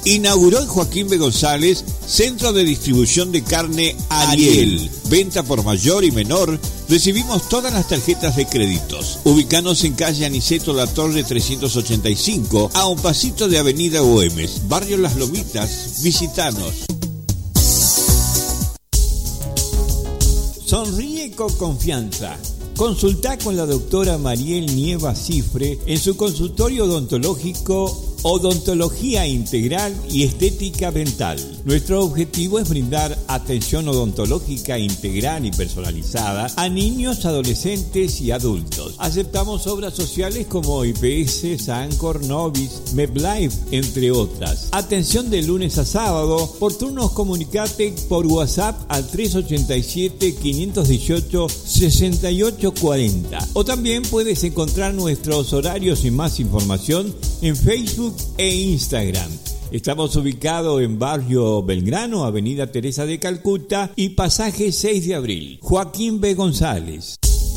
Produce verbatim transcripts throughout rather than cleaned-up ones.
Inauguró en Joaquín B. González Centro de Distribución de Carne Ariel. Venta por mayor y menor. Recibimos todas las tarjetas de créditos. Ubicanos en calle Aniceto La Torre trescientos ochenta y cinco, a un pasito de Avenida Güemes, Barrio Las Lomitas. Visitanos. Sonríe con confianza. Consulta con la doctora Mariel Nieva Cifre en su consultorio odontológico Odontología Integral y Estética Dental. Nuestro objetivo es brindar atención odontológica integral y personalizada a niños, adolescentes y adultos. Aceptamos obras sociales como I P S, Sancor, Novis, MedLife, entre otras. Atención de lunes a sábado. Por turnos comunicate por WhatsApp al tres ocho siete, cinco uno ocho, seis ocho cuatro cero. O también puedes encontrar nuestros horarios y más información en Facebook e Instagram. Estamos ubicados en Barrio Belgrano, Avenida Teresa de Calcuta y Pasaje seis de abril. Joaquín B. González.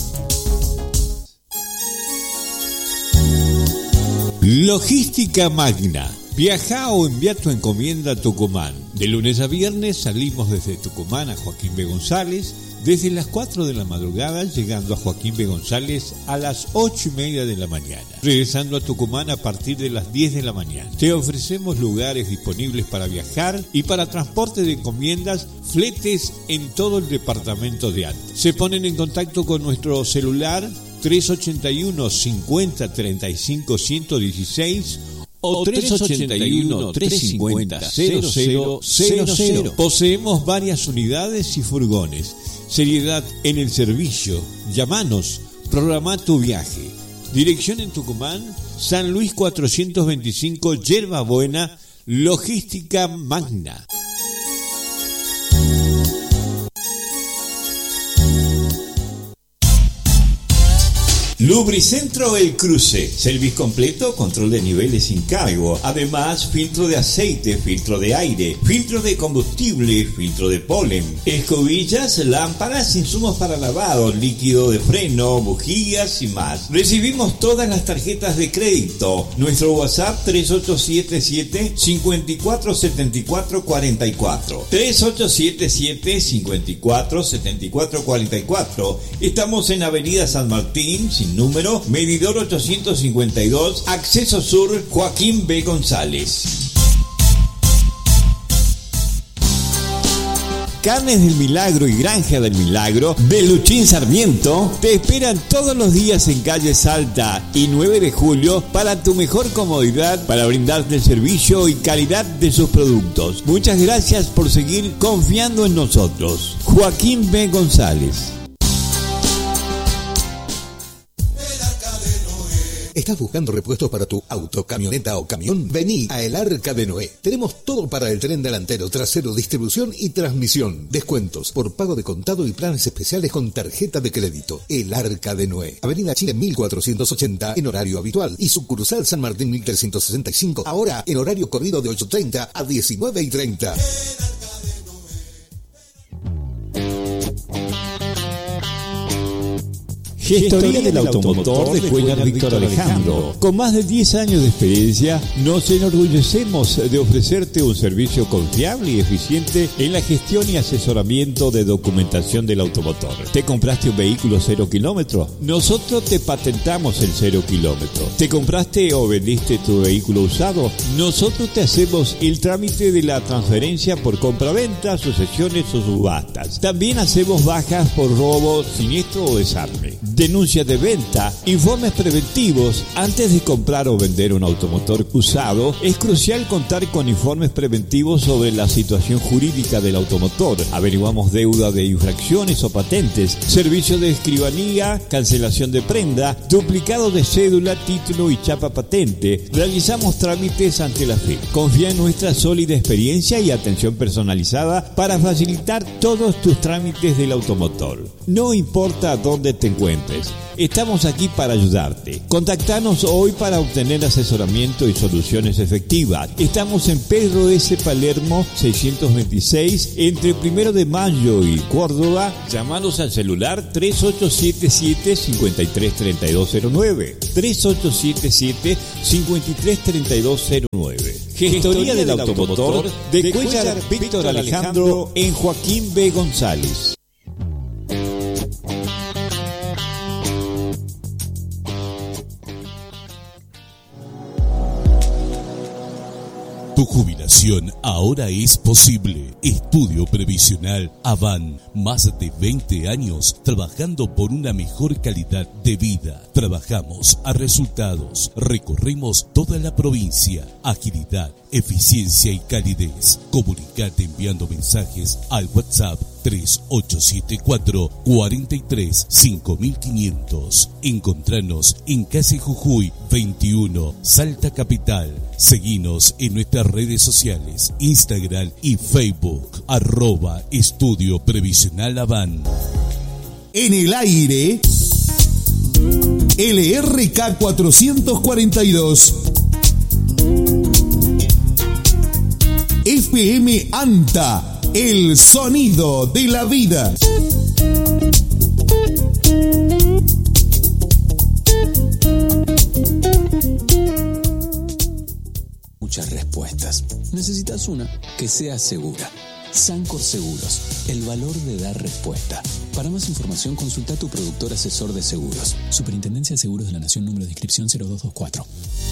Logística Magna. Viaja o envía tu encomienda a Tucumán. De lunes a viernes salimos desde Tucumán a Joaquín B. González desde las cuatro de la madrugada, llegando a Joaquín B. González a las ocho y media de la mañana, regresando a Tucumán a partir de las diez de la mañana. Te ofrecemos lugares disponibles para viajar y para transporte de encomiendas, fletes en todo el departamento de Anta. Se ponen en contacto con nuestro celular tres ocho uno, cincuenta, treinta y cinco, ciento dieciséis o tres ocho uno, trescientos cincuenta, cero cero cero cero. Poseemos varias unidades y furgones. Seriedad en el servicio. Llámanos. Programa tu viaje. Dirección en Tucumán, San Luis cuatrocientos veinticinco, Yerba Buena. Logística Magna. Lubricentro El Cruce, servicio completo, control de niveles sin cargo, además filtro de aceite, filtro de aire, filtro de combustible, filtro de polen, escobillas, lámparas, insumos para lavado, líquido de freno, bujías y más. Recibimos todas las tarjetas de crédito. Nuestro WhatsApp tres ocho siete siete, cinco cuatro siete cuatro cuatro cuatro, tres ocho siete siete, cinco cuatro siete cuatro cuatro cuatro. Estamos en Avenida San Martín, sin número, medidor ochocientos cincuenta y dos, acceso sur, Joaquín B. González. Carnes del Milagro y Granja del Milagro de Luchín Sarmiento te esperan todos los días en calle Salta y nueve de julio para tu mejor comodidad, para brindarte el servicio y calidad de sus productos. Muchas gracias por seguir confiando en nosotros. Joaquín B. González. ¿Estás buscando repuestos para tu auto, camioneta o camión? Vení a El Arca de Noé. Tenemos todo para el tren delantero, trasero, distribución y transmisión. Descuentos por pago de contado y planes especiales con tarjeta de crédito. El Arca de Noé. Avenida Chile mil cuatrocientos ochenta en horario habitual y sucursal San Martín mil trescientos sesenta y cinco. Ahora en horario corrido de ocho y treinta a diecinueve y treinta. Gestoría del Automotor de Cuellar Víctor Alejandro. Con más de diez años de experiencia, nos enorgullecemos de ofrecerte un servicio confiable y eficiente en la gestión y asesoramiento de documentación del automotor. ¿Te compraste un vehículo cero kilómetro? Nosotros te patentamos el cero kilómetro. ¿Te compraste o vendiste tu vehículo usado? Nosotros te hacemos el trámite de la transferencia por compraventa, sucesiones o subastas. También hacemos bajas por robo, siniestro o desarme. Denuncia de venta, informes preventivos. Antes de comprar o vender un automotor usado, es crucial contar con informes preventivos sobre la situación jurídica del automotor. Averiguamos deuda de infracciones o patentes, servicio de escribanía, cancelación de prenda, duplicado de cédula, título y chapa patente. Realizamos trámites ante la F I P. Confía en nuestra sólida experiencia y atención personalizada para facilitar todos tus trámites del automotor. No importa dónde te encuentres, estamos aquí para ayudarte. Contactanos hoy para obtener asesoramiento y soluciones efectivas. Estamos en Pedro S. Palermo seiscientos veintiséis, entre Primero de Mayo y Córdoba. Llamanos al celular tres ocho siete siete, cinco tres tres dos cero nueve, tres ocho siete siete, cinco tres tres dos cero nueve. Gestoría del automotor de Cuellar Víctor Alejandro en Joaquín B. González. Tu jubilación ahora es posible. Estudio Previsional Avan. Más de veinte años trabajando por una mejor calidad de vida. Trabajamos a resultados. Recorremos toda la provincia. Agilidad, eficiencia y calidez. Comunicate enviando mensajes al WhatsApp tres ocho siete cuatro, cuatro tres, cinco mil quinientos. Encontranos en calle Jujuy veintiuno, Salta Capital. Seguinos en nuestras redes sociales, Instagram y Facebook, arroba Estudio Previsional Avan. En el aire, L R K cuatrocientos cuarenta y dos. F M ANTA, el sonido de la vida. Muchas respuestas. Necesitas una que sea segura. Sancor Seguros, el valor de dar respuesta. Para más información, consulta a tu productor asesor de seguros. Superintendencia de Seguros de la Nación, número de inscripción cero dos dos cuatro.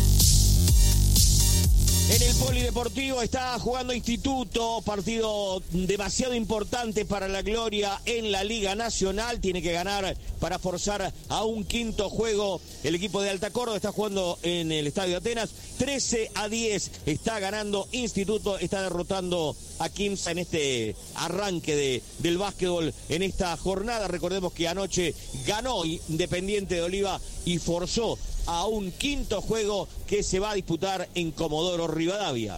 En el polideportivo está jugando Instituto, partido demasiado importante para la gloria en la Liga Nacional. Tiene que ganar para forzar a un quinto juego. El equipo de Alta Córdoba está jugando en el Estadio Atenas. trece a diez está ganando Instituto, está derrotando a Quimsa en este arranque de, del básquetbol en esta jornada. Recordemos que anoche ganó Independiente de Oliva y forzó a un quinto juego que se va a disputar en Comodoro Rivadavia.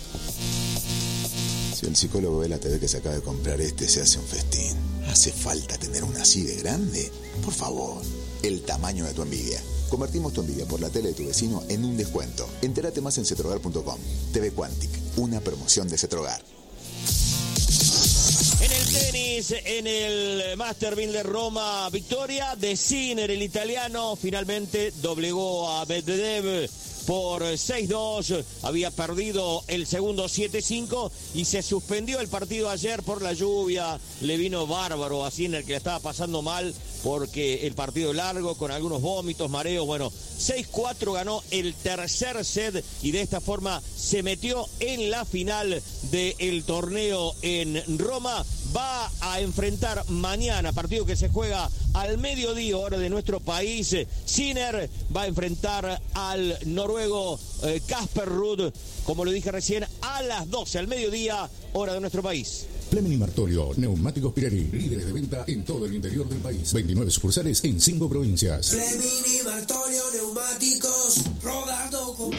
Si el psicólogo ve la T V que se acaba de comprar este, se hace un festín. ¿Hace falta tener una así de grande? Por favor, el tamaño de tu envidia. Convertimos tu envidia por la tele de tu vecino en un descuento. Entérate más en cetrogar punto com. T V Quantic, una promoción de Cetrogar. En el tenis, en el Master de Roma, victoria de Sinner, el italiano, finalmente doblegó a Medvedev por seis dos, había perdido el segundo siete cinco y se suspendió el partido ayer por la lluvia. Le vino bárbaro a Sinner, que le estaba pasando mal porque el partido largo, con algunos vómitos, mareos. Bueno, seis cuatro ganó el tercer set y de esta forma se metió en la final del torneo en Roma. Va a enfrentar mañana, partido que se juega al mediodía, hora de nuestro país. Sinner va a enfrentar al noruego Casper eh, Ruud, como lo dije recién, a las doce, al mediodía, hora de nuestro país. Fleming y Martorio, Neumáticos Pirelli, líderes de venta en todo el interior del país. veintinueve sucursales en cinco provincias. Fleming y Martorio, Neumáticos, rodando con...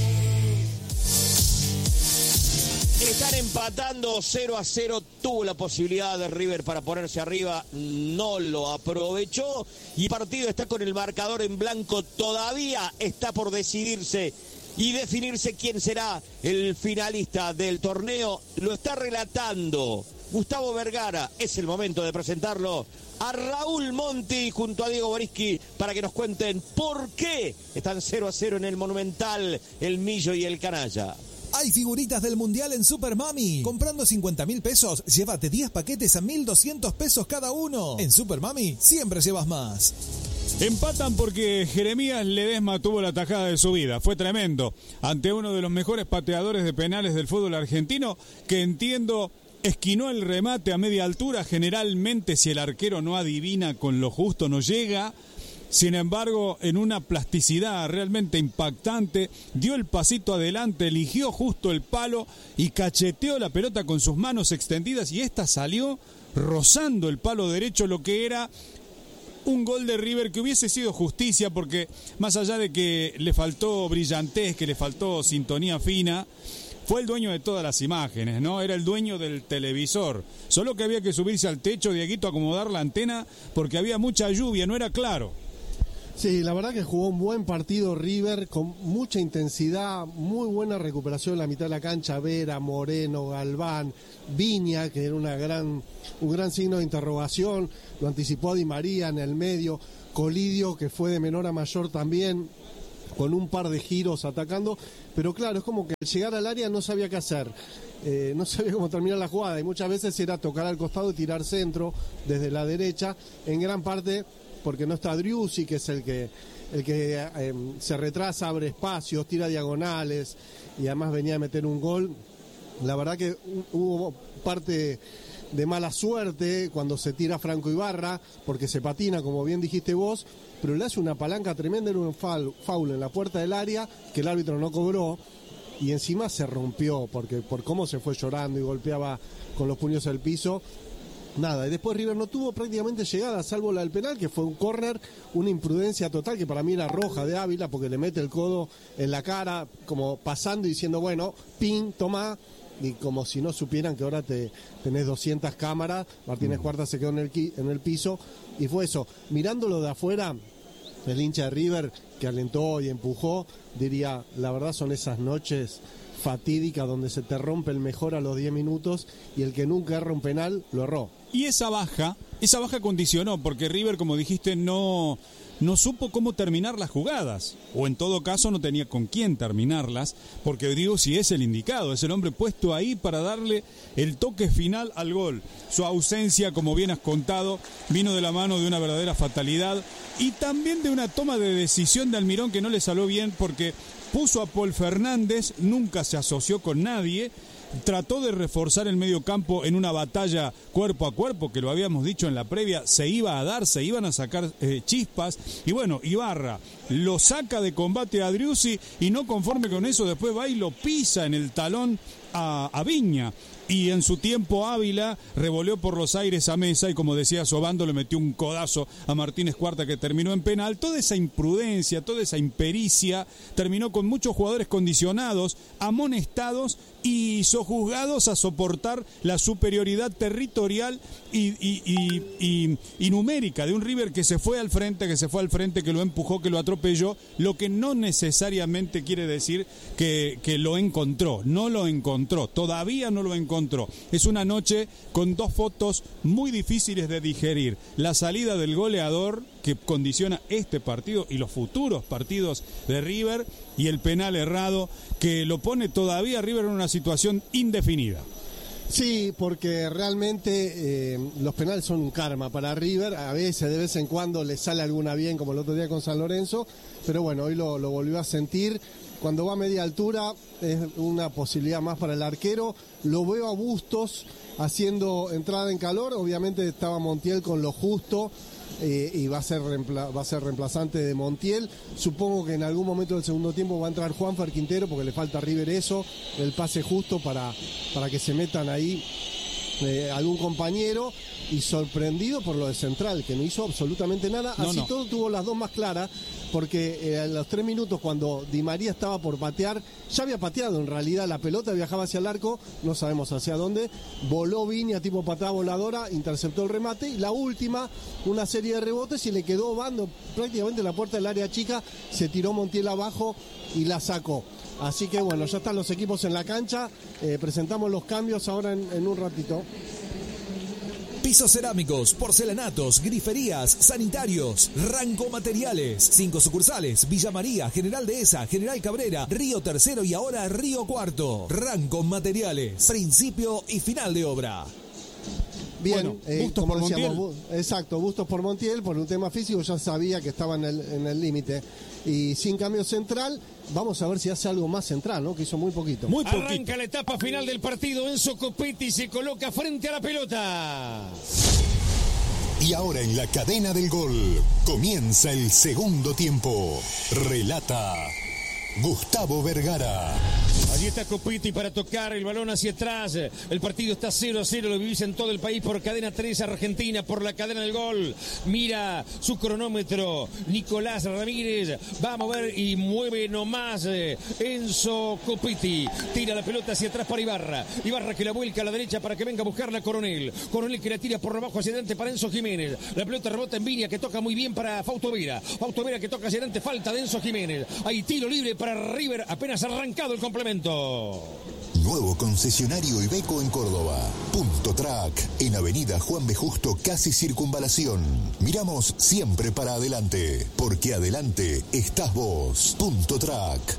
Están empatando cero a cero, tuvo la posibilidad de River para ponerse arriba, no lo aprovechó y el partido está con el marcador en blanco, todavía está por decidirse y definirse quién será el finalista del torneo. Lo está relatando Gustavo Vergara, es el momento de presentarlo a Raúl Monti junto a Diego Boriski para que nos cuenten por qué están cero a cero en el Monumental, el Millo y el Canalla. Hay figuritas del Mundial en Super Mami. Comprando cincuenta mil pesos, llévate diez paquetes a mil doscientos pesos cada uno. En Super Mami siempre llevas más. Empatan porque Jeremías Ledesma tuvo la tajada de su vida. Fue tremendo. Ante uno de los mejores pateadores de penales del fútbol argentino, que entiendo esquinó el remate a media altura. Generalmente, si el arquero no adivina con lo justo, no llega. Sin embargo, en una plasticidad realmente impactante, dio el pasito adelante, eligió justo el palo y cacheteó la pelota con sus manos extendidas y esta salió rozando el palo derecho, lo que era un gol de River que hubiese sido justicia, porque más allá de que le faltó brillantez, que le faltó sintonía fina, fue el dueño de todas las imágenes, ¿no? Era el dueño del televisor. Solo que había que subirse al techo, Dieguito, acomodar la antena, porque había mucha lluvia, no era claro. Sí, la verdad que jugó un buen partido River, con mucha intensidad, muy buena recuperación en la mitad de la cancha. Vera, Moreno, Galván, Viña, que era una gran, un gran signo de interrogación, lo anticipó Di María en el medio, Colidio, que fue de menor a mayor también, con un par de giros atacando, pero claro, es como que al llegar al área no sabía qué hacer, eh, no sabía cómo terminar la jugada, y muchas veces era tocar al costado y tirar centro desde la derecha, en gran parte porque no está Driussi, que es el que el que eh, se retrasa, abre espacios, tira diagonales, y además venía a meter un gol. La verdad que hubo parte de mala suerte cuando se tira Franco Ibarra, porque se patina, como bien dijiste vos, pero le hace una palanca tremenda, era un foul, foul en la puerta del área que el árbitro no cobró, y encima se rompió, porque por cómo se fue llorando y golpeaba con los puños al piso. Nada, y después River no tuvo prácticamente llegada, salvo la del penal, que fue un córner, una imprudencia total, que para mí era roja de Ávila, porque le mete el codo en la cara, como pasando y diciendo, bueno, pin, toma, y como si no supieran que ahora te tenés doscientas cámaras. Martínez Cuarta se quedó en el, en el piso, y fue eso. Mirándolo de afuera, el hincha de River, que alentó y empujó, diría, la verdad son esas noches fatídicas donde se te rompe el mejor a los diez minutos, y el que nunca erra un penal, lo erró. Y esa baja, esa baja condicionó, porque River, como dijiste, no, no supo cómo terminar las jugadas, o en todo caso no tenía con quién terminarlas, porque Driussi es el indicado, es el hombre puesto ahí para darle el toque final al gol. Su ausencia, como bien has contado, vino de la mano de una verdadera fatalidad, y también de una toma de decisión de Almirón que no le salió bien, porque puso a Paul Fernández, nunca se asoció con nadie, trató de reforzar el medio campo en una batalla cuerpo a cuerpo, que lo habíamos dicho en la previa, se iba a dar, se iban a sacar eh, chispas, y bueno, Ibarra lo saca de combate a Driussi, y no conforme con eso, después va y lo pisa en el talón a, a Viña, y en su tiempo Ávila revoleó por los aires a Mesa, y como decía Sobando, le metió un codazo a Martínez Cuarta, que terminó en penal. Toda esa imprudencia, toda esa impericia terminó con muchos jugadores condicionados, amonestados y sojuzgados a soportar la superioridad territorial y, y, y, y, y numérica de un River que se fue al frente, que se fue al frente, que lo empujó, que lo atropelló, lo que no necesariamente quiere decir que, que lo encontró, no lo encontró, todavía no lo encontró. Es una noche con dos fotos muy difíciles de digerir: la salida del goleador, que condiciona este partido y los futuros partidos de River, y el penal errado, que lo pone todavía a River en una situación indefinida. Sí, porque realmente eh, los penales son un karma para River. A veces, de vez en cuando, le sale alguna bien, como el otro día con San Lorenzo, pero bueno, hoy lo, lo volvió a sentir. Cuando va a media altura es una posibilidad más para el arquero. Lo veo a Bustos haciendo entrada en calor. Obviamente estaba Montiel con lo justo, eh, y va a ser reempla- va a ser reemplazante de Montiel. Supongo que en algún momento del segundo tiempo va a entrar Juanfer Quintero, porque le falta a River eso, el pase justo para, para que se metan ahí eh, algún compañero. Y sorprendido por lo de Central, que no hizo absolutamente nada. No, Así no. todo tuvo las dos más claras, porque eh, a los tres minutos, cuando Di María estaba por patear, ya había pateado en realidad, la pelota viajaba hacia el arco, no sabemos hacia dónde, voló Viña tipo patada voladora, interceptó el remate, y la última, una serie de rebotes, y le quedó bando prácticamente en la puerta del área chica, se tiró Montiel abajo y la sacó. Así que bueno, ya están los equipos en la cancha, eh, presentamos los cambios ahora en, en un ratito. Pisos cerámicos, porcelanatos, griferías, sanitarios, Ranco Materiales. Cinco sucursales: Villa María, General Dehesa, General Cabrera, Río Tercero y ahora Río Cuarto. Ranco Materiales, principio y final de obra. Bien, Bueno, eh, Bustos como por decíamos, Montiel. Bu- exacto, Bustos por Montiel, por un tema físico, ya sabía que estaba en el en el límite. Y sin cambio central, vamos a ver si hace algo más central, ¿no? Que hizo muy poquito. Muy poquito. Arranca la etapa final del partido. Enzo Copetti se coloca frente a la pelota. Y ahora en la cadena del gol comienza el segundo tiempo. Relata Gustavo Vergara. Allí está Copetti para tocar el balón hacia atrás. El partido está cero a cero, lo vivís en todo el país por Cadena tres Argentina, por la cadena del gol. Mira su cronómetro, Nicolás Ramírez va a mover y mueve nomás Enzo Copetti. Tira la pelota hacia atrás para Ibarra. Ibarra que la vuelca a la derecha para que venga a buscarla Coronel. Coronel que la tira por abajo hacia adelante para Enzo Jiménez. La pelota rebota en Viña, que toca muy bien para Fausto Vera. Fausto Vera que toca hacia adelante, falta de Enzo Jiménez. Hay tiro libre para River, apenas arrancado el complemento. Iveco. Nuevo concesionario Iveco en Córdoba. Punto Track, en Avenida Juan B. Justo, casi Circunvalación. Miramos siempre para adelante, porque adelante estás vos. Punto Track.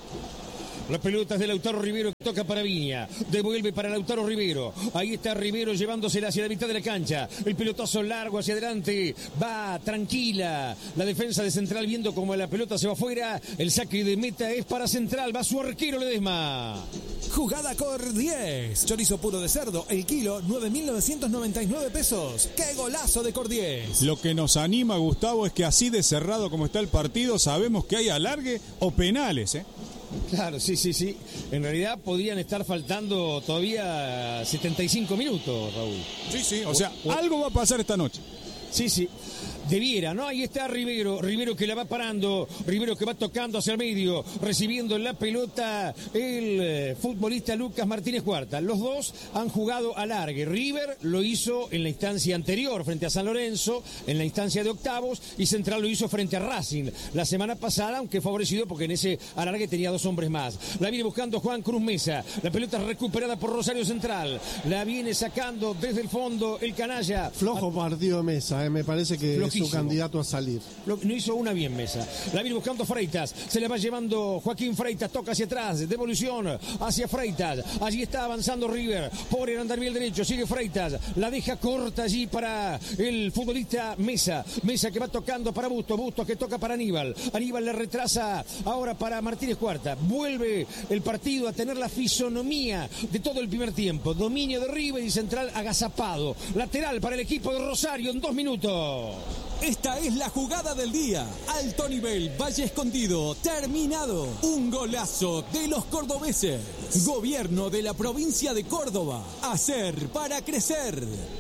La pelota es de Lautaro Rivero, que toca para Viña, devuelve para Lautaro Rivero, ahí está Rivero llevándosela hacia la mitad de la cancha, el pelotazo largo hacia adelante, va tranquila la defensa de Central viendo como la pelota se va afuera, el saque de meta es para Central, va su arquero Ledesma. Jugada Cor diez, chorizo puro de cerdo, el kilo nueve mil novecientos noventa y nueve pesos. ¡Qué golazo de Cor diez! Lo que nos anima, Gustavo, es que así de cerrado como está el partido, sabemos que hay alargue o penales, ¿eh? Claro, sí, sí, sí. En realidad podían estar faltando todavía setenta y cinco minutos, Raúl. Sí, sí, o sea, o, o... algo va a pasar esta noche. Sí, sí. Debiera, ¿no? Ahí está Rivero, Rivero que la va parando, Rivero que va tocando hacia el medio, recibiendo la pelota el eh, futbolista Lucas Martínez Cuarta. Los dos han jugado a largue. River lo hizo en la instancia anterior frente a San Lorenzo, en la instancia de octavos, y Central lo hizo frente a Racing la semana pasada, aunque favorecido porque en ese alargue tenía dos hombres más. La viene buscando Juan Cruz Mesa, la pelota recuperada por Rosario Central, la viene sacando desde el fondo el canalla. Flojo partido de Mesa, eh, me parece que Flojísimo. Es su candidato a salir. Lo, no hizo una bien Mesa. La viene buscando Freitas, se le va llevando Joaquín Freitas, toca hacia atrás, devolución hacia Freitas, allí está avanzando River, por el andamiaje derecho, sigue Freitas, la deja corta allí para el futbolista Mesa, Mesa que va tocando para Bustos, Bustos que toca para Aníbal, Aníbal le retrasa ahora para Martínez Cuarta, vuelve el partido a tener la fisonomía de todo el primer tiempo, dominio de River y Central agazapado, lateral para el equipo de Rosario en dos minutos. Esta es la jugada del día. Alto nivel, Valle Escondido, terminado. Un golazo de los cordobeses. Gobierno de la provincia de Córdoba. Hacer para crecer.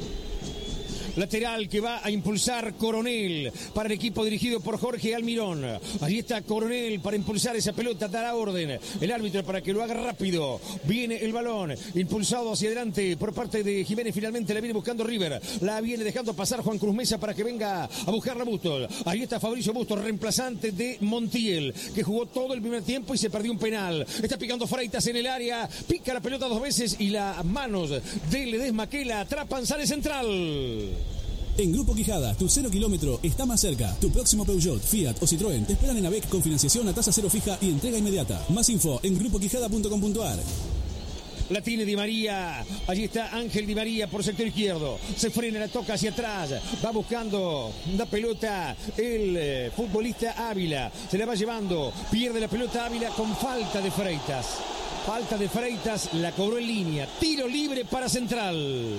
Lateral que va a impulsar Coronel para el equipo dirigido por Jorge Almirón. Allí está Coronel para impulsar esa pelota, dará orden el árbitro para que lo haga rápido. Viene el balón impulsado hacia adelante por parte de Jiménez, finalmente la viene buscando River, la viene dejando pasar Juan Cruz Mesa para que venga a buscarla Bustos. Ahí está Fabricio Bustos, reemplazante de Montiel, que jugó todo el primer tiempo y se perdió un penal. Está picando Freitas en el área, pica la pelota dos veces y las manos de Ledesma que la atrapan, sale Central. En Grupo Quijada, tu cero kilómetro está más cerca. Tu próximo Peugeot, Fiat o Citroën te esperan en AVEC con financiación a tasa cero fija y entrega inmediata. Más info en grupo quijada punto com punto a r. La tiene Di María, allí está Ángel Di María por sector izquierdo, se frena, la toca hacia atrás, va buscando la pelota el eh, futbolista Ávila, se la va llevando, pierde la pelota Ávila con falta de Freitas, falta de Freitas, la cobró en línea, tiro libre para Central.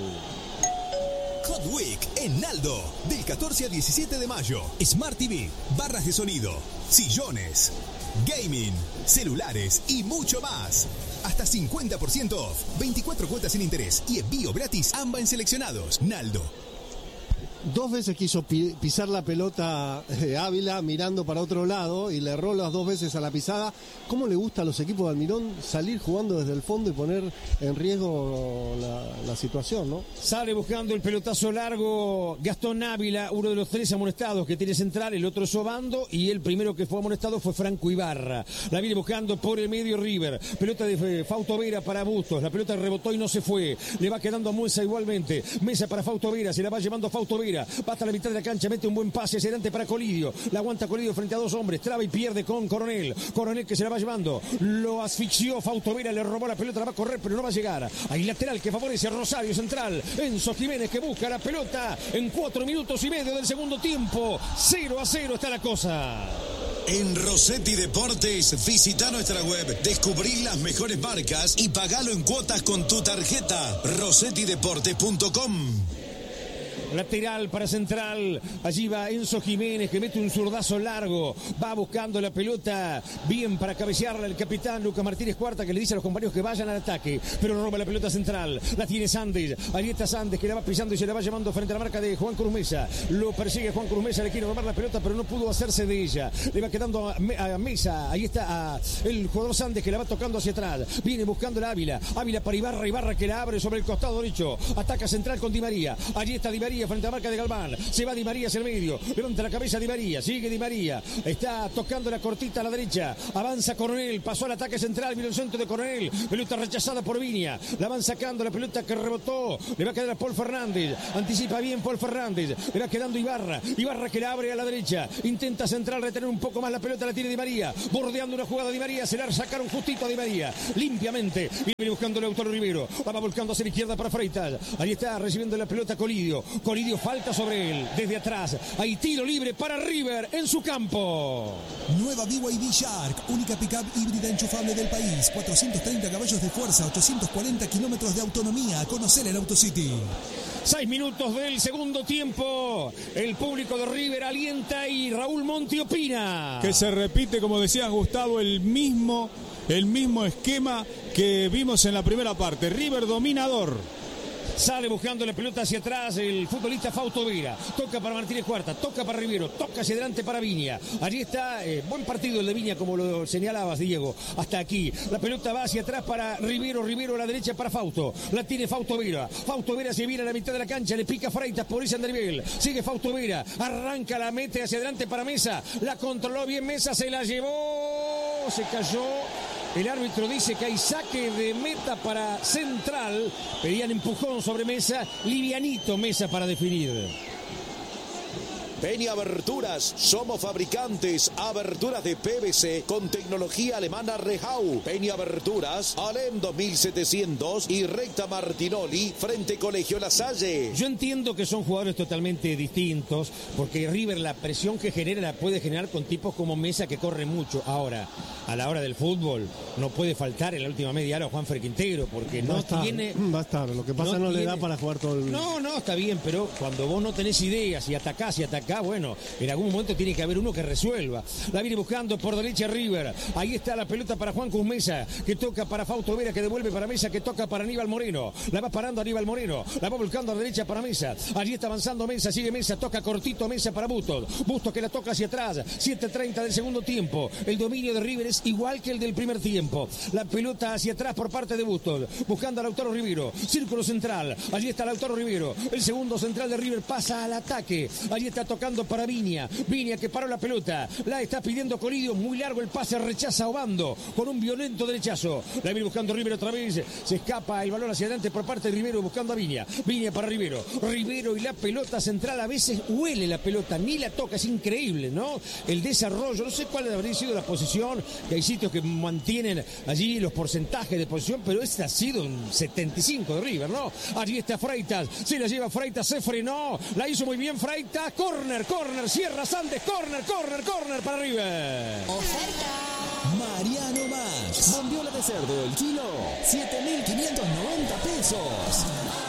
Hot Week en Naldo, del catorce al diecisiete de mayo. Smart T V, barras de sonido, sillones, gaming, celulares y mucho más. Hasta cincuenta por ciento off, veinticuatro cuotas sin interés y envío gratis ambas en seleccionados. Naldo. Dos veces quiso pi- pisar la pelota eh, Ávila mirando para otro lado y le erró las dos veces a la pisada. ¿Cómo le gusta a los equipos de Almirón salir jugando desde el fondo y poner en riesgo la, la situación, ¿no? Sale buscando el pelotazo largo Gastón Ávila, uno de los tres amonestados que tiene Central, el otro es Obando y el primero que fue amonestado fue Franco Ibarra. La viene buscando por el medio River, pelota de Fausto Vera para Bustos, la pelota rebotó y no se fue, le va quedando a Mesa igualmente, Mesa para Fausto Vera, se la va llevando a Fausto Vera, va hasta la mitad de la cancha, mete un buen pase hacia adelante para Colidio, la aguanta Colidio frente a dos hombres, traba y pierde con Coronel, Coronel que se la va llevando, lo asfixió Fausto Vera, le robó la pelota, la va a correr pero no va a llegar, hay lateral que favorece a Rosario Central, Enzo Jiménez que busca la pelota en cuatro minutos y medio del segundo tiempo, cero a cero está la cosa. En Rossetti Deportes, visita nuestra web, descubrí las mejores marcas y pagalo en cuotas con tu tarjeta, rossetti deportes punto com. Lateral para Central, allí va Enzo Jiménez que mete un zurdazo largo, va buscando la pelota, bien para cabecearla el capitán Lucas Martínez Cuarta que le dice a los compañeros que vayan al ataque, pero roba la pelota Central, la tiene Sandes, allí está Sandes que la va pisando y se la va llevando frente a la marca de Juan Cruz Mesa, lo persigue Juan Cruz Mesa, le quiere robar la pelota pero no pudo hacerse de ella, le va quedando a, a Mesa, ahí está a, el jugador Sandes que la va tocando hacia atrás, viene buscando la Ávila, Ávila para Ibarra, Ibarra que la abre sobre el costado derecho, ataca Central con Di María, allí está Di María María frente a marca de Galván. Se va Di María hacia el medio. Levanta la cabeza Di María. Sigue Di María. Está tocando la cortita a la derecha. Avanza Coronel. Pasó al ataque central. Vino el centro de Coronel. Pelota rechazada por Viña. La van sacando la pelota que rebotó. Le va a quedar a Paul Fernández. Anticipa bien Paul Fernández. Le va quedando Ibarra. Ibarra que la abre a la derecha. Intenta central retener un poco más la pelota. La tiene Di María. Bordeando una jugada Di María. Se la sacaron justito a Di María. Limpiamente. Y viene buscando el autor Rivero. Va volcando hacia la izquierda para Freitas. Ahí está recibiendo la pelota Colidio. Colidio falta sobre él. Desde atrás. Hay tiro libre para River en su campo. Nueva B Y D Shark, única pickup híbrida enchufable del país. cuatrocientos treinta caballos de fuerza, ochocientos cuarenta kilómetros de autonomía. Conocer en AutoCity. Seis minutos del segundo tiempo. El público de River alienta y Raúl Monti opina. Que se repite, como decía Gustavo, el mismo, el mismo esquema que vimos en la primera parte. River dominador. Sale buscando la pelota hacia atrás el futbolista Fausto Vera. Toca para Martínez Cuarta, toca para Rivero, toca hacia adelante para Viña. Allí está, eh, buen partido el de Viña, como lo señalabas, Diego. Hasta aquí. La pelota va hacia atrás para Rivero, Rivero a la derecha para Fausto. La tiene Fausto Vera. Fausto Vera se viene a la mitad de la cancha, le pica Freitas por ese nivel. Sigue Fausto Vera, arranca, la mete hacia adelante para Mesa. La controló bien Mesa, se la llevó, se cayó. El árbitro dice que hay saque de meta para Central. Pedían empujón sobre Mesa. Livianito Mesa para definir. Peña Aberturas, somos fabricantes, aberturas de P V C con tecnología alemana Rehau. Peña Aberturas, Alem dos mil setecientos y Recta Martinoli, frente Colegio La Salle. Yo entiendo que son jugadores totalmente distintos, porque River la presión que genera la puede generar con tipos como Mesa que corre mucho. Ahora, a la hora del fútbol, no puede faltar en la última media hora Juanfer Quintero, porque no va a estar, tiene... Va a estar, lo que pasa no, no tiene, le da para jugar todo el... No, no, está bien, pero cuando vos no tenés ideas y atacás y atacás, bueno, en algún momento tiene que haber uno que resuelva. La viene buscando por derecha River. Ahí está la pelota para Juan Cruz Mesa, que toca para Fausto Vera, que devuelve para Mesa, que toca para Aníbal Moreno. La va parando Aníbal Moreno. La va volcando a la derecha para Mesa. Allí está avanzando Mesa, sigue Mesa, toca cortito Mesa para Bustos. Bustos que la toca hacia atrás. siete treinta del segundo tiempo. El dominio de River es igual que el del primer tiempo. La pelota hacia atrás por parte de Bustos. Buscando a Lautaro Rivero. Círculo central. Allí está Lautaro Rivero. El segundo central de River pasa al ataque. Allí está tocando para Viña. Viña que paró la pelota. La está pidiendo Colidio. Muy largo el pase. Rechaza Obando con un violento derechazo. La viene buscando River otra vez. Se escapa el balón hacia adelante por parte de Rivero buscando a Viña. Viña para Rivero. Rivero y la pelota central. A veces huele la pelota. Ni la toca. Es increíble, ¿no? El desarrollo. No sé cuál habría sido la posición. Que hay sitios que mantienen allí los porcentajes de posición. Pero este ha sido un setenta y cinco de River, ¿no? Allí está Freitas. Se la lleva Freitas. Se frenó. La hizo muy bien Freitas. Corner, corner. Sierra Sandes. Corner, corner, corner para River. Mariano Más. Bondiola de cerdo, el kilo, siete mil quinientos noventa pesos.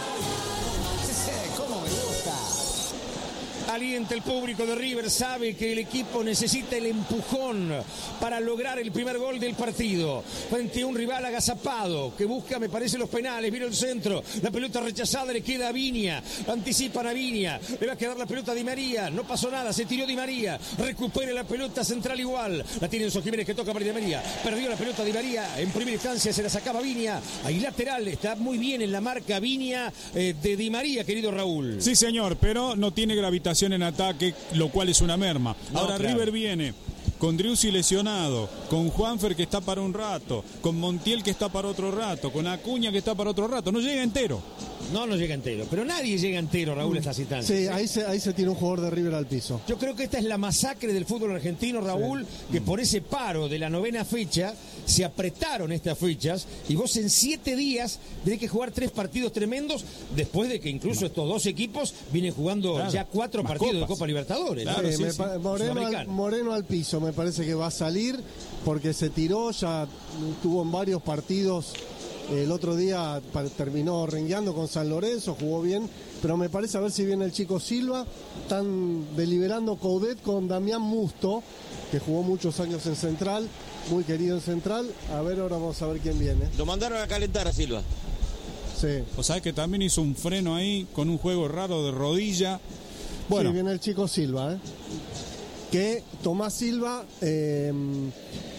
¿Cómo me gusta? Alienta el público de River, sabe que el equipo necesita el empujón para lograr el primer gol del partido. Frente a un rival agazapado que busca, me parece, los penales. Vino el centro, la pelota rechazada, le queda a Viña. Anticipan a Viña, le va a quedar la pelota a Di María. No pasó nada, se tiró Di María. Recupera la pelota central igual. La tiene Enzo Jiménez que toca para Di María. Perdió la pelota Di María. En primera instancia se la sacaba Viña. Ahí lateral, está muy bien en la marca Viña eh, de Di María, querido Raúl. Sí, señor, pero no tiene gravitación en ataque, lo cual es una merma. No, Ahora claro. River viene con Driussi lesionado, con Juanfer que está para un rato, con Montiel que está para otro rato, con Acuña que está para otro rato. No llega entero. No, no llega entero, pero nadie llega entero, Raúl, está citando. Sí, ahí se, ahí se tiene un jugador de River al piso. Yo creo que esta es la masacre del fútbol argentino, Raúl, sí. Que por ese paro de la novena fecha se apretaron estas fechas y vos en siete días tenés que jugar tres partidos tremendos después de que incluso estos dos equipos vienen jugando claro. ya cuatro Más partidos copas. de Copa Libertadores. Claro, ¿no? sí, sí, me sí. pa- Moreno, al, Moreno al piso, me parece que va a salir porque se tiró, ya tuvo en varios partidos. El otro día terminó rengueando con San Lorenzo, jugó bien, pero me parece a ver si viene el chico Silva. Están deliberando Coudet con Damián Musto, que jugó muchos años en Central, muy querido en Central. A ver, ahora vamos a ver quién viene. Lo mandaron a calentar a Silva. Sí. O sea que también hizo un freno ahí con un juego raro de rodilla. Bueno. Sí, viene el chico Silva, ¿eh? Que Tomás Silva... Eh,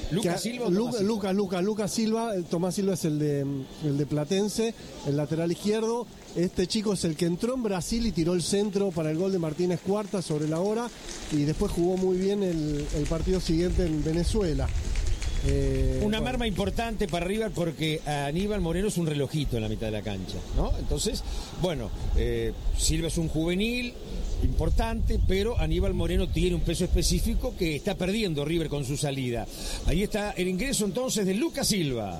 Lucas Silva. Lu, Lucas, Lucas, Lucas Silva. Tomás Silva es el de, el de Platense, el lateral izquierdo. Este chico es el que entró en Brasil y tiró el centro para el gol de Martínez Cuarta sobre la hora. Y después jugó muy bien el, el partido siguiente en Venezuela. Eh, Una bueno. merma importante para River porque Aníbal Moreno es un relojito en la mitad de la cancha, ¿no? Entonces, bueno, eh, Silva es un juvenil importante, pero Aníbal Moreno tiene un peso específico que está perdiendo River con su salida. Ahí está el ingreso entonces de Lucas Silva.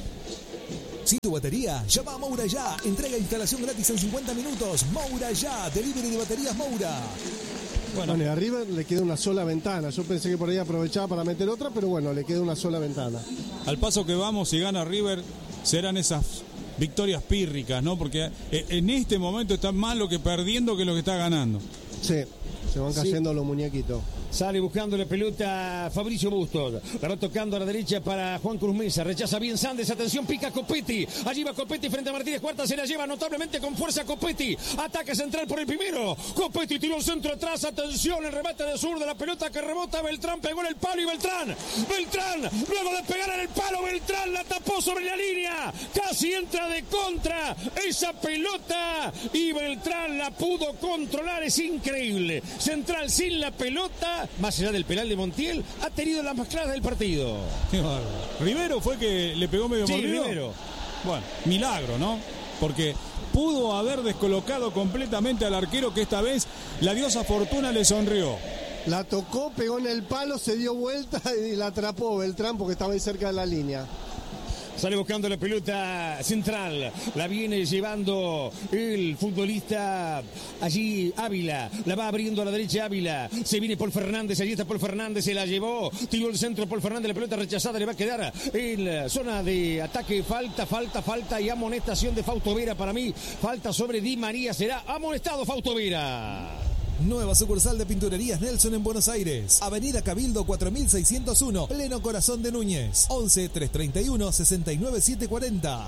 Si tu batería, llama a Moura Ya. Entrega e instalación gratis en cincuenta minutos. Moura Ya, delivery de baterías Moura. Bueno, bueno, a River le queda una sola ventana. Yo pensé que por ahí aprovechaba para meter otra, pero bueno, le queda una sola ventana. Al paso que vamos, si gana River, serán esas victorias pírricas, ¿no? Porque en este momento está más lo que perdiendo que lo que está ganando. Sí, se van cayendo sí. los muñequitos. Sale buscando la pelota Fabricio Bustos. La va tocando a la derecha para Juan Cruz Mesa. Rechaza bien Sandes. Atención, pica Copetti. Allí va Copetti frente a Martínez Cuarta. Se la lleva notablemente con fuerza Copetti. Ataque central por el primero. Copetti tiró el centro atrás. Atención, el remate de sur de la pelota que rebota. Beltrán pegó en el palo y Beltrán. Beltrán, luego de pegar en el palo, Beltrán la tapó sobre la línea. Casi entra de contra esa pelota. Y Beltrán la pudo controlar. Es increíble. Central sin la pelota. Más allá del penal de Montiel, ha tenido las más claras del partido. Rivero fue que le pegó medio sí, mordido. Rivero. Bueno, milagro, ¿no? Porque pudo haber descolocado completamente al arquero que esta vez la diosa Fortuna le sonrió. La tocó, pegó en el palo, se dio vuelta y la atrapó Beltrán porque estaba ahí cerca de la línea. Sale buscando la pelota central. La viene llevando el futbolista allí Ávila. La va abriendo a la derecha Ávila. Se viene Paul Fernández. Allí está Paul Fernández. Se la llevó. Tiró el centro Paul Fernández. La pelota rechazada. Le va a quedar en la zona de ataque. Falta, falta, falta. Y amonestación de Fausto Vera para mí. Falta sobre Di María. Será amonestado Fausto Vera. Nueva sucursal de Pinturerías Nelson en Buenos Aires. Avenida Cabildo cuatro mil seiscientos uno, pleno corazón de Núñez. once, trescientos treinta y uno, sesenta y nueve, setecientos cuarenta.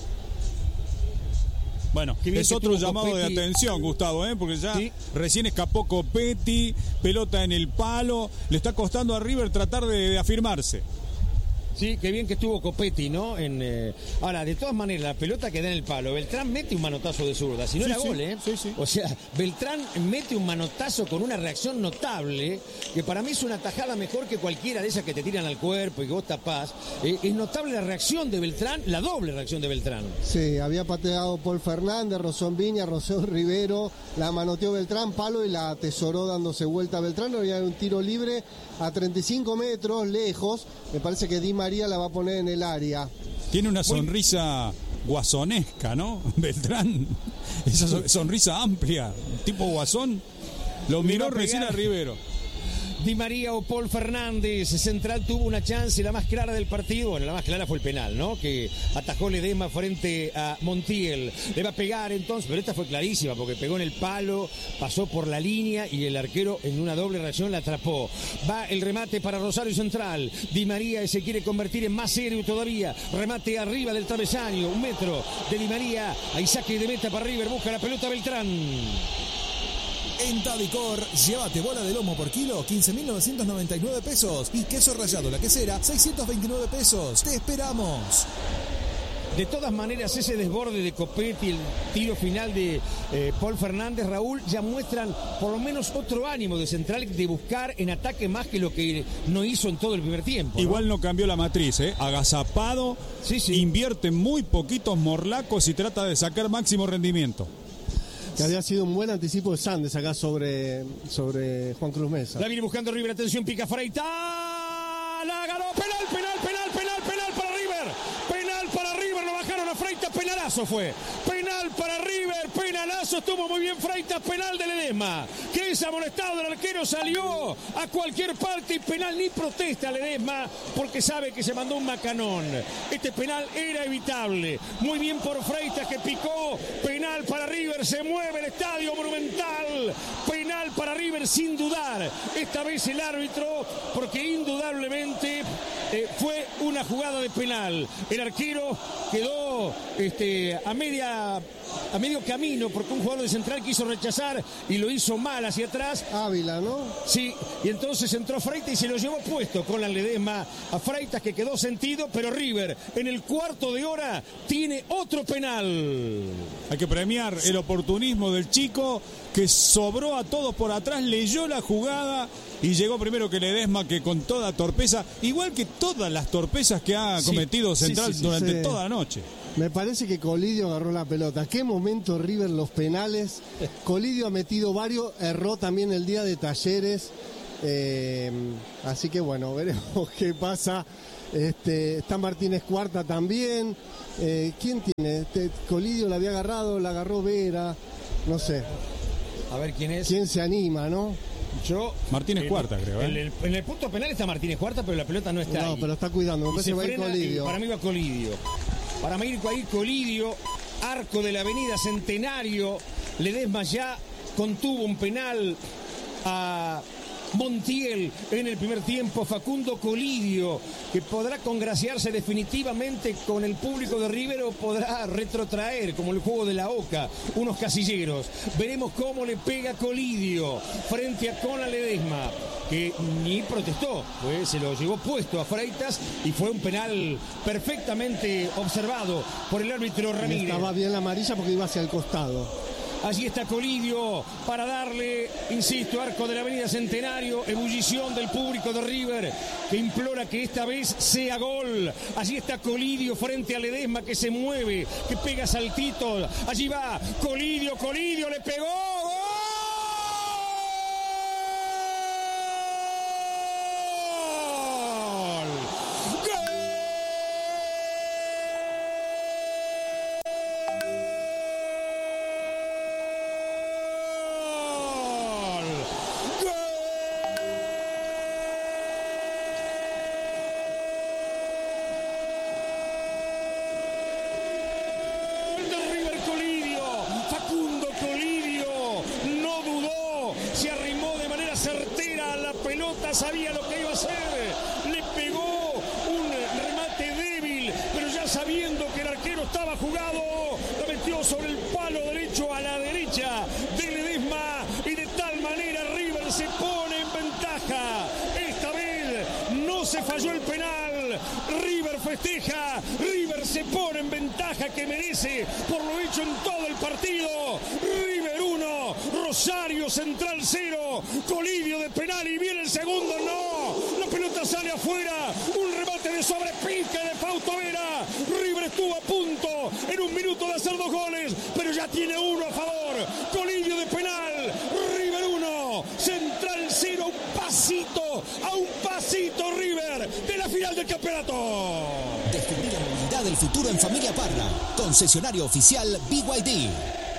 Bueno, es otro llamado Copetti de atención, Gustavo, ¿eh? Porque ya ¿sí? recién escapó Copetti, pelota en el palo. Le está costando a River tratar de, de afirmarse. Sí, qué bien que estuvo Copetti, ¿no? En, eh... Ahora, de todas maneras, la pelota queda en el palo. Beltrán mete un manotazo de zurda, si no sí, era sí, gol, ¿eh? Sí, sí. O sea, Beltrán mete un manotazo con una reacción notable, que para mí es una tajada mejor que cualquiera de esas que te tiran al cuerpo y que vos tapás. Eh, es notable la reacción de Beltrán, la doble reacción de Beltrán. Sí, había pateado Paul Fernández, Rosón Viña, Rosón Rivero, la manoteó Beltrán, palo y la atesoró dándose vuelta a Beltrán. Había un tiro libre a treinta y cinco metros, lejos. Me parece que Di María la va a poner en el área. Tiene una sonrisa guasonesca, ¿no? Beltrán, esa sonrisa amplia, tipo guasón. Lo miró recién a Rivero. Di María o Paul Fernández. Central tuvo una chance, la más clara del partido. Bueno, la más clara fue el penal, ¿no? Que atajó Ledesma frente a Montiel. Le va a pegar entonces, pero esta fue clarísima porque pegó en el palo, pasó por la línea y el arquero en una doble reacción la atrapó. Va el remate para Rosario Central. Di María se quiere convertir en más serio todavía. Remate arriba del travesaño, un metro de Di María. Ahí saque de meta para River, busca la pelota Beltrán. En Tabicor, llévate bola de lomo por kilo, quince mil novecientos noventa y nueve pesos. Y queso rallado la quesera, seiscientos veintinueve pesos. ¡Te esperamos! De todas maneras, ese desborde de Copetti, el tiro final de eh, Paul Fernández, Raúl, ya muestran por lo menos otro ánimo de Central de buscar en ataque más que lo que no hizo en todo el primer tiempo, ¿no? Igual no cambió la matriz, ¿eh? Agazapado, sí, sí. Invierte muy poquitos morlacos y trata de sacar máximo rendimiento. Que había sido un buen anticipo de Sandes acá sobre, sobre Juan Cruz Mesa. La viene buscando River, atención, pica Freita. La ganó, penal, penal, penal, penal, penal para River. Penal para River, lo bajaron a Freitas, penalazo fue. Penal para River, penalazo, estuvo muy bien Freitas, penal de Ledesma. Que es amonestado, el arquero salió a cualquier parte y penal, ni protesta Ledesma porque sabe que se mandó un macanón. Este penal era evitable. Muy bien por Freitas que picó. Penal para River, se mueve el estadio Monumental. Penal para River sin dudar. Esta vez el árbitro, porque indudablemente eh, fue una jugada de penal. El arquero quedó este, a media a medio camino porque un jugador de Central quiso rechazar y lo hizo mal hacia atrás. Ávila, ¿no? Sí, y entonces entró Freitas y se lo llevó puesto con la Ledesma a Freitas, que quedó sentido, pero River en el cuarto de hora tiene otro penal. Hay que premiar el oportunismo del chico que sobró a todos por atrás, leyó la jugada y llegó primero que Ledesma, que con toda torpeza, igual que todas las torpezas que ha Sí, cometido Central sí, sí, sí, durante sí. toda la noche. Me parece que Colidio agarró la pelota. ¿Qué momento River los penales? Colidio ha metido varios, erró también el día de Talleres. Eh, así que bueno, veremos qué pasa. Este, está Martínez Cuarta también. Eh, ¿Quién tiene? Este, Colidio la había agarrado, la agarró Vera. No sé. A ver quién es. ¿Quién se anima, no? Yo. Martínez en, Cuarta, creo. ¿eh? En el, en el punto penal está Martínez Cuarta, pero la pelota no está No, ahí. pero está cuidando. Me Y parece se que va a ir frena, Colidio. y para mí va Colidio. Para mí va a ir Colidio, arco de la avenida Centenario. Ledesma ya contuvo un penal a Montiel en el primer tiempo. Facundo Colidio, que podrá congraciarse definitivamente con el público de River o podrá retrotraer, como el juego de la Oca, unos casilleros. Veremos cómo le pega Colidio frente a Conla Ledesma, que ni protestó, pues se lo llevó puesto a Freitas y fue un penal perfectamente observado por el árbitro Ramírez. Estaba bien la amarilla porque iba hacia el costado. Allí está Colidio para darle, insisto, arco de la avenida Centenario, ebullición del público de River que implora que esta vez sea gol. Allí está Colidio frente a Ledesma, que se mueve, que pega saltitos. Allí va Colidio, Colidio le pegó. ¡Gol! Sabía lo que iba a hacer, le pegó un remate débil, pero ya sabiendo que el arquero estaba jugado, lo metió sobre el palo derecho a la derecha de Ledesma y de tal manera River se pone en ventaja. Esta vez no se falló el penal, River festeja, River se pone en ventaja que merece por lo hecho en todo el partido. River uno, Rosario Central cero, Colidio de penal y viene el segundo, no, la pelota sale afuera, un remate de sobrepique de Fausto Vera. River estuvo a punto en un minuto de hacer dos goles, pero ya tiene uno a favor. Colidio de penal, River uno, Central cero, un pasito, a un pasito River de la final del campeonato. Descubrí la movilidad del futuro en Familia Parra, concesionario oficial B Y D.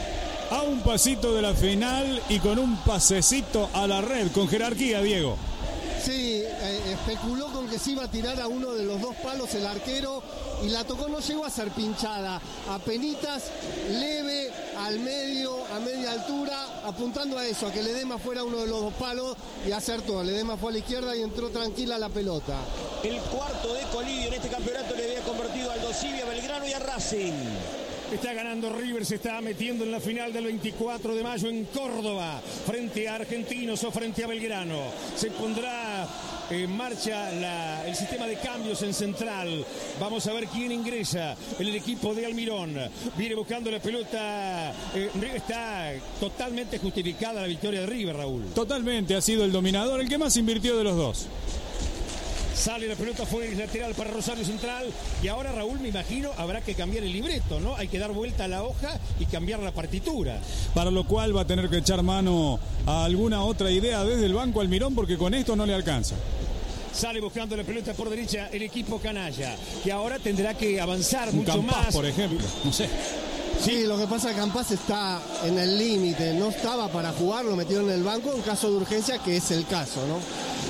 A un pasito de la final y con un pasecito a la red, con jerarquía, Diego. Sí, eh, especuló con que se iba a tirar a uno de los dos palos el arquero y la tocó, no llegó a ser pinchada, apenitas, leve, al medio, a media altura, apuntando a eso, a que Ledesma fuera uno de los dos palos y acertó. Ledesma fue a la izquierda y entró tranquila la pelota. El cuarto de Colidio en este campeonato le había convertido al Dosivia, a Belgrano y a Racing. Está ganando River, se está metiendo en la final del veinticuatro de mayo en Córdoba, frente a Argentinos o frente a Belgrano. Se pondrá en marcha la, el sistema de cambios en Central. Vamos a ver quién ingresa en el equipo de Almirón. Viene buscando la pelota. Eh, está totalmente justificada la victoria de River, Raúl. Totalmente, ha sido el dominador, el que más invirtió de los dos. Sale la pelota, fue lateral para Rosario Central. Y ahora, Raúl, me imagino, habrá que cambiar el libreto, ¿no? Hay que dar vuelta a la hoja y cambiar la partitura. Para lo cual va a tener que echar mano a alguna otra idea desde el banco Almirón, porque con esto no le alcanza. Sale buscando la pelota por derecha el equipo canalla, que ahora tendrá que avanzar Un mucho Campás, más. por ejemplo, no sé. Sí, lo que pasa es que Campás está en el límite, no estaba para jugar, lo metieron en el banco en caso de urgencia, que es el caso, ¿no?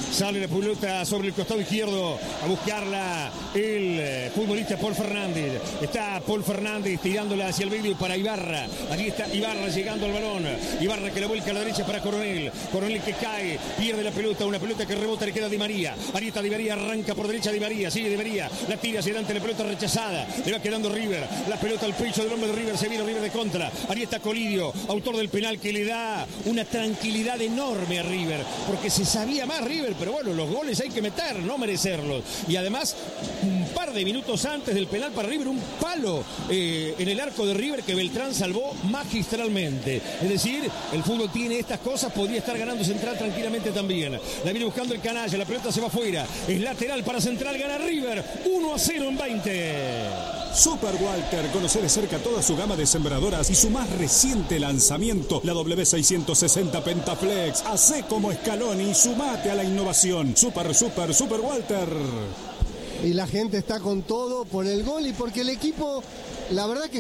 Sale la pelota sobre el costado izquierdo a buscarla el futbolista Paul Fernández. Está Paul Fernández tirándola hacia el medio para Ibarra. Allí está Ibarra llegando al balón. Ibarra que la vuelca a la derecha para Coronel. Coronel que cae, pierde la pelota. Una pelota que rebota, le queda Di María. Ahí está Di María, arranca por derecha Di María. Sigue Di María, la tira hacia adelante, la pelota rechazada. Le va quedando River. La pelota al pecho del hombre de River. Se viene River de contra. Ahí está Colidio, autor del penal que le da una tranquilidad enorme a River. Porque se sabía más River, pero bueno, los goles hay que meter, no merecerlos. Y además, un par de minutos antes del penal para River, un palo eh, en el arco de River que Beltrán salvó magistralmente. Es decir, el fútbol tiene estas cosas, podría estar ganando Central tranquilamente también. La viene buscando el canalla, la pelota se va afuera. Es lateral para Central, gana River. uno a cero en veinte. Super Walter, conoce de cerca toda su gama de sembradoras y su más reciente lanzamiento, la W seiscientos sesenta Pentaflex. Hacé como Scaloni y sumate a la innovación. Super, super, Super Walter. Y la gente está con todo por el gol y porque el equipo, la verdad que